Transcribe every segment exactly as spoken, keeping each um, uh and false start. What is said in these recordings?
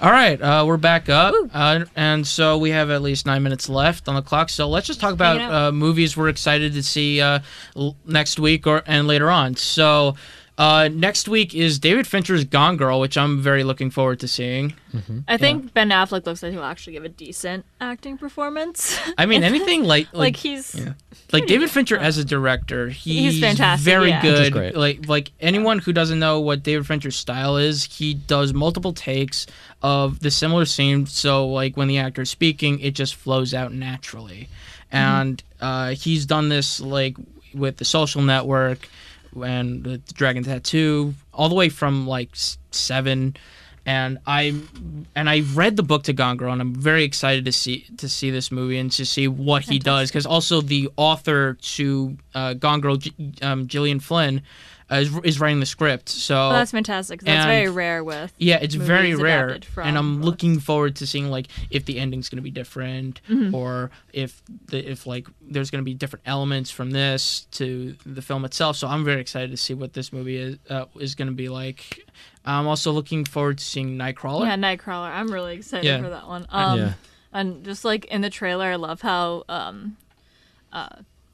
All right, uh, we're back up, uh, and so we have at least nine minutes left on the clock. So let's just talk about uh, movies we're excited to see uh, l- next week or and later on. So uh, next week is David Fincher's Gone Girl, which I'm very looking forward to seeing. Mm-hmm. I think yeah. Ben Affleck looks like he'll actually give a decent acting performance. I mean, anything like like, like he's yeah. like David Fincher as a director, he's, he's fantastic, very yeah. good. Like like anyone who doesn't know what David Fincher's style is, he does multiple takes of the similar scene. So like when the actor is speaking, it just flows out naturally. Mm-hmm. And uh, he's done this like with The Social Network and the Dragon Tattoo, all the way from like Seven. And I and I read the book to Gone Girl, and I'm very excited to see to see this movie and to see what he does. Because also the author to uh, Gone Girl, um, Gillian Flynn, uh, is, is writing the script. So oh, that's fantastic. That's and, very rare with yeah, it's very rare, and I'm books. looking forward to seeing like if the ending's going to be different, mm-hmm. or if the if like there's going to be different elements from this to the film itself. So I'm very excited to see what this movie is uh, is going to be like. I'm also looking forward to seeing Nightcrawler. Yeah, Nightcrawler. I'm really excited yeah. for that one. Um, yeah. And just like in the trailer, I love how um, uh,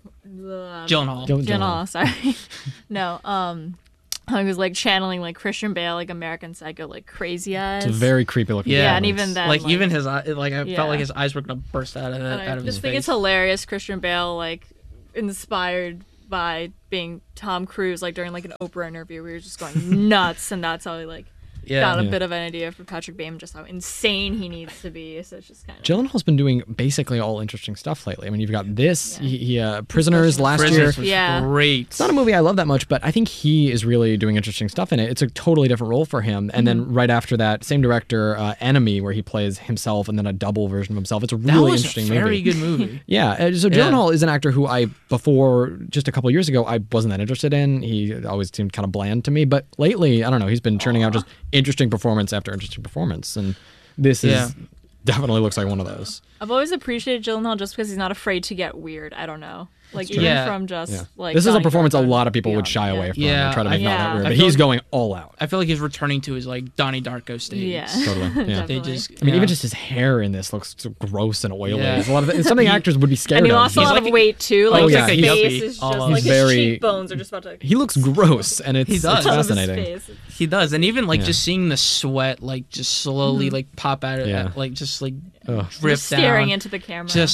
Gyllenhaal. Gyllenhaal, sorry. no, um, I was like channeling like Christian Bale, like American Psycho, like crazy eyes. It's a very creepy looking. Yeah, yeah and even then, like, like even his eye, like I yeah. felt like his eyes were gonna burst out of and out I of his just think face. it's hilarious. Christian Bale, like inspired by being Tom Cruise, like during like an Oprah interview, we were just going nuts, and that's how he like yeah. got a yeah. bit of an idea for Patrick Bateman, just how insane he needs to be. So it's just kind of. Gyllenhaal's been doing basically all interesting stuff lately. I mean, you've got this, yeah. he, he uh, Prisoners last Prisoners year. Was yeah, great. It's not a movie I love that much, but I think he is really doing interesting stuff in it. It's a totally different role for him. And mm-hmm. then right after that, same director, uh, Enemy, where he plays himself and then a double version of himself. It's a really that was interesting a very movie. good movie. yeah. Uh, so Gyllenhaal yeah. is an actor who I before just a couple of years ago I wasn't that interested in. He always seemed kind of bland to me, but lately I don't know. He's been churning Aww. out just interesting performance after interesting performance, and this yeah. is definitely looks like one of those. I've always appreciated Gyllenhaal just because he's not afraid to get weird. I don't know. Like even yeah. from just yeah. like this is a Donnie performance Darko a lot of people beyond. would shy away yeah. from yeah, and try to make I, not yeah. that weird, I but feel he's like, going all out. I feel like he's returning to his like Donnie Darko stage. Yeah, totally. Yeah. They just, I mean, yeah. even just his hair in this looks so gross and oily. Yeah. It's a lot of it's something actors would be scared and he of. lost a lot like of a- weight too. Like oh, his yeah, face he's- is just almost. like He's his very- cheekbones are just about to. He looks gross, and it's, He does. it's out of his fascinating. face. He does, and even like Yeah. just seeing the sweat like just slowly Mm-hmm. like pop out of Yeah. like just like Ugh. drip Just staring down. into the camera. Just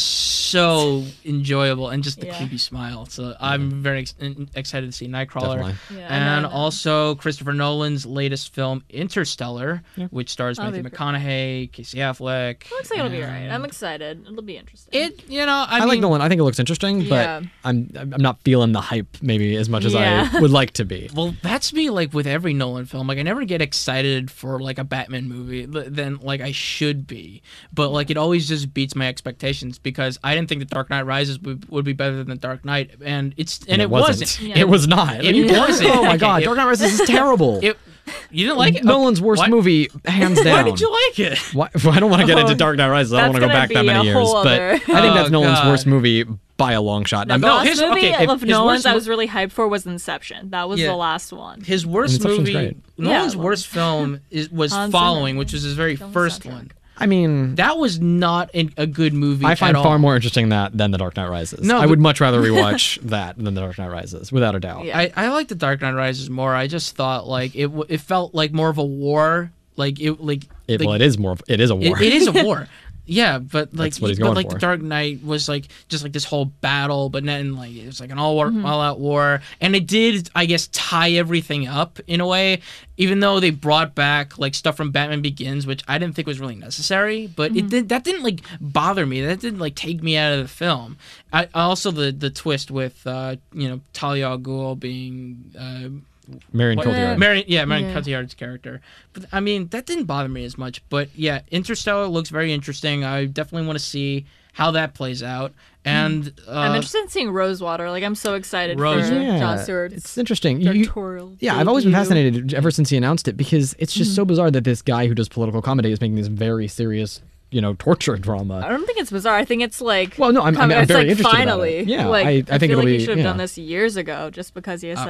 so enjoyable, and just the Yeah. creepy smile. So I'm very ex- excited to see Nightcrawler. Definitely. yeah, And then- also Christopher Nolan's latest film, Interstellar, Yeah. which stars That'll Matthew be pretty- McConaughey, Casey Affleck. It looks like it'll be and- alright. I'm excited. It'll be interesting. It, you know, I, I, mean, like Nolan. I think it looks interesting, Yeah. but I'm I'm not feeling the hype maybe as much as Yeah. I would like to be. Well, that's me like with every Nolan film. Like I never get excited for like a Batman movie th- than like I should be. But like it always just beats my expectations because I didn't think The Dark Knight Rises would, would be better than The Dark Knight, and it's and, And it, it wasn't. wasn't. Yeah. It was not. It You- wasn't. Oh my Okay, god, it- Dark Knight Rises is terrible. It, you didn't like it? Nolan's worst Why- movie, hands down. Why did you like it? Why, well, I don't want to get into Oh, Dark Knight Rises. I don't that's want to go gonna back that be many a years, whole but other- I think that's Oh, Nolan's God. worst movie by a long shot. The I'm no, not, last his- movie okay, if- of his Nolan's worst I mo- was really hyped for was Inception. That was Yeah. the last one. His worst Inception's movie, great. Nolan's Yeah. worst film is was Hans Following, Zimmer. which was his very Film first soundtrack. one. I mean, That was not a, a good movie. I find at far all. more interesting that than The Dark Knight Rises. No, I but- would much rather rewatch that than The Dark Knight Rises, without a doubt. Yeah. I, I like The Dark Knight Rises more. I just thought like it w- it felt like more of a war. Like it like, It, like well, it is more. Of, it is a war. It, it is a war. Yeah, but like, That's what he's but going like for. the Dark Knight was like just like this whole battle, but then like it was like an all war, Mm-hmm. all out war, and it did, I guess, tie everything up in a way. Even though they brought back like stuff from Batman Begins, which I didn't think was really necessary, but Mm-hmm. it did that didn't like bother me. That didn't like take me out of the film. I also the the twist with uh, you know Talia al Ghul being. Uh, Marion what- Cotillard. Marion, yeah, Marion Yeah. Cotillard's character. But I mean, that didn't bother me as much. But yeah, Interstellar looks very interesting. I definitely want to see how that plays out. And uh, I'm interested in seeing Rosewater. Like I'm so excited Rose- for yeah, Jon Stewart's it's interesting. You- you- directorial. yeah, I've always been debut. fascinated ever since he announced it because it's just so bizarre that this guy who does political comedy is making this very serious, you know, torture drama. I don't think it's bizarre. I think it's like. Well, no, I'm, I'm, coming- I'm it's very like interested finally. about it. Yeah, like, I, I think feel it'll like be. he should have yeah. done this years ago, just because he has Uh, such.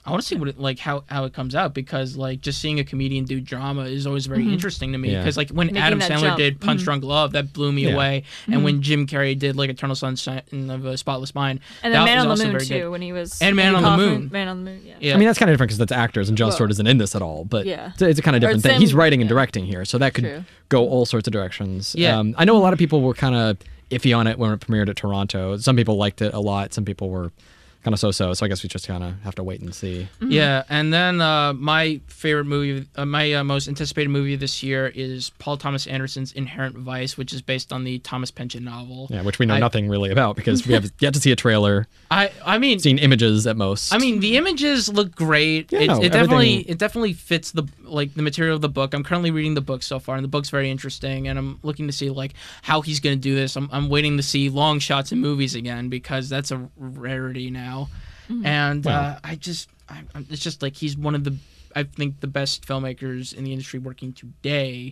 I want to see what it, like how, how it comes out, because like just seeing a comedian do drama is always very Mm-hmm. interesting to me, Yeah. because like when Making Adam that Sandler jump. did Punch Mhm. Drunk Love, that blew me Yeah. away, Mhm. and when Jim Carrey did like Eternal Sunshine of a Spotless Mind, And then that Man was on the also Moon very too, good. when he was And Man Andy on the Kaufman. Moon. Man on the Moon, yeah. Yeah. I mean, that's kind of different because that's actors, and Jon Well- Stewart isn't in this at all. But Yeah. it's, it's a kind of Or different thing. same- He's writing and yeah. directing here, so that could True. go all sorts of directions. Yeah. Um, I know a lot of people were kind of iffy on it when it premiered at Toronto. Some people liked it a lot. Some people were kind of so-so. So I guess we just kind of have to wait and see. Mm-hmm. Yeah, and then uh, my favorite movie, uh, my uh, most anticipated movie this year is Paul Thomas Anderson's Inherent Vice, which is based on the Thomas Pynchon novel. Yeah, which we know I- nothing really about because we have yet to see a trailer, I I mean, seen images at most. I mean, the images look great. Yeah, it, no, it definitely everything- it definitely fits the like the material of the book. I'm currently reading the book so far, and the book's very interesting. And I'm looking to see like how he's going to do this. I'm I'm waiting to see long shots in movies again, because that's a rarity now. And Well. uh, I just I, I'm- it's just like he's one of the I think the best filmmakers in the industry working today.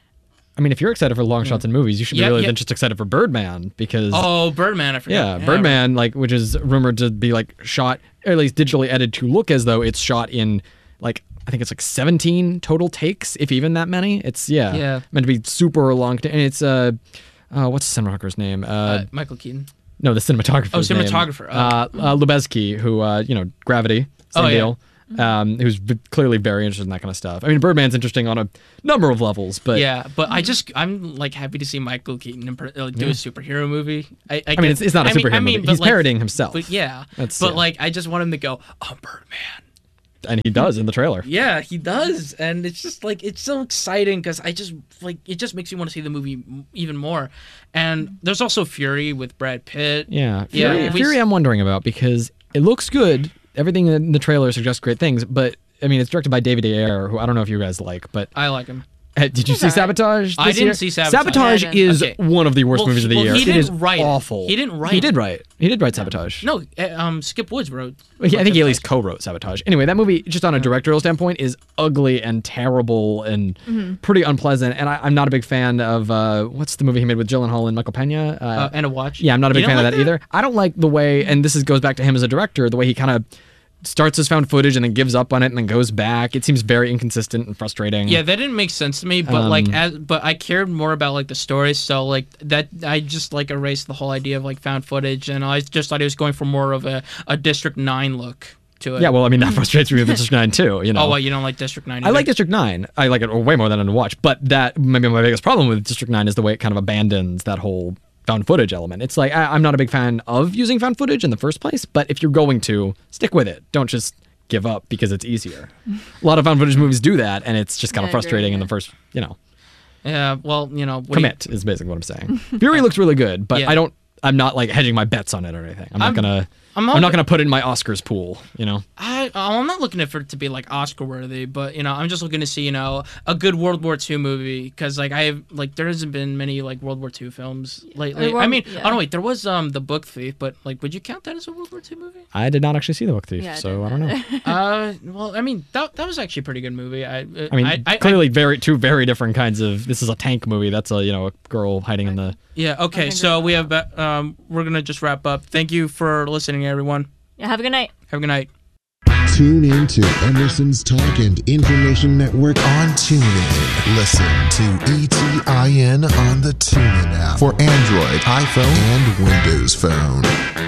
I mean, if you're excited for long shots in movies, you should Yeah, be really yeah. just excited for Birdman because Oh, Birdman! I forgot. yeah, Birdman, like which is rumored to be like shot or at least digitally edited to look as though it's shot in like I think it's like seventeen total takes, if even that many. It's yeah, Yeah. meant to be super long. T- and it's uh, uh, what's the cinematographer's name? Uh, Uh, Michael Keaton. no, the cinematographer. Oh, cinematographer. Name. Uh, uh, Lubezki, who uh, you know, Gravity, same Oh, yeah. deal. Um, who's v- clearly very interested in that kind of stuff. I mean, Birdman's interesting on a number of levels, but Yeah, but I just I'm like happy to see Michael Keaton in, per- like, do Yeah. a superhero movie. I, I, I mean, it's, it's not a I mean- superhero I mean, movie. but, He's like, parodying himself, But yeah, That's- but yeah. like I just want him to go, oh, Birdman. and he does in the trailer. Yeah, he does, and it's just like it's so exciting because I just like it just makes me want to see the movie m- even more. And there's also Fury with Brad Pitt. Yeah, Yeah, Fury, we- Fury I'm wondering about because it looks good. Everything in the trailer suggests great things, but I mean, it's directed by David Ayer, who I don't know if you guys like, but I like him. uh, did you see alright. Sabotage? I this didn't year? see Sabotage. Sabotage Yeah, I didn't. is Okay. one of the worst Well, movies of the well, year. he It didn't is write it. awful. He didn't write He it. did write. He did write Sabotage. No, uh, um, Skip Woods wrote. Well, he- I think he at wrote least co-wrote Sabotage. Anyway, that movie, just on a directorial standpoint, is ugly and terrible and pretty unpleasant. And I, I'm not a big fan of uh, what's the movie he made with Gyllenhaal and Michael Pena? Uh, uh, and a watch. yeah, I'm not a You big don't fan like of that, either. I don't like the way, and this is, goes back to him as a director, the way he kind of starts his found footage and then gives up on it and then goes back. It seems very inconsistent and frustrating. Yeah, that didn't make sense to me, but Um, like, as but I cared more about like the story, so like that I just like erased the whole idea of like found footage, and I just thought he was going for more of a, a District Nine look to it. Yeah, well, I mean, that frustrates me with District nine, too, you know. Oh, well, you don't like District Nine? I either? like District nine. I like it way more than I watch. But that maybe my biggest problem with District nine is the way it kind of abandons that whole found footage element. It's like I, I'm not a big fan of using found footage in the first place, but if you're going to, stick with it. Don't just give up because it's easier. A lot of found footage movies do that, and it's just kind Yeah, of I agree, frustrating in yeah. the first, you know, Yeah, well, you know, what do you- commit is basically what I'm saying. Fury looks really good, but Yeah. I don't. I'm not like hedging my bets on it or anything. I'm not I'm- gonna. I'm I'm not- not gonna put it in my Oscars pool. You know. I I'm not looking for it to be like Oscar worthy, but you know I'm just looking to see you know a good World War Two movie because like I have like there hasn't been many like World War Two films lately. There were- I mean, yeah. oh no, wait, there was um The Book Thief, but like would you count that as a World War Two movie? I did not actually see The Book Thief, Yeah, I so I didn't don't know. uh, well, I mean that that was actually a pretty good movie. I I mean, I, I, clearly, very two very different kinds of. This is a tank movie. That's a you know a girl hiding in the. yeah. Okay, think so that- we have uh, um we're gonna just wrap up. Thank you for listening, everyone. Yeah, have a good night. Have a good night. Tune in to Emerson's Talk and Information Network on TuneIn. Listen to E T I N on the TuneIn app for Android, iPhone, and Windows Phone.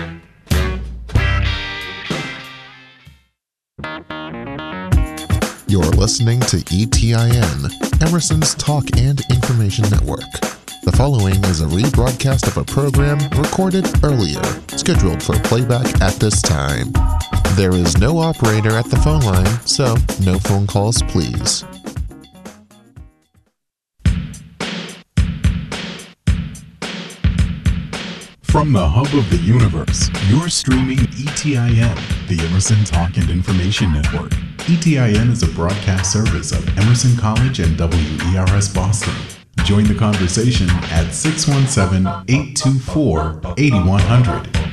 You're listening to E T I N, Emerson's Talk and Information Network. The following is a rebroadcast of a program recorded earlier, scheduled for playback at this time. There is no operator at the phone line, so no phone calls, please. From the hub of the universe, you're streaming E T I N, the Emerson Talk and Information Network. E T I N is a broadcast service of Emerson College and W E R S Boston. Join the conversation at six one seven, eight two four, eight one zero zero.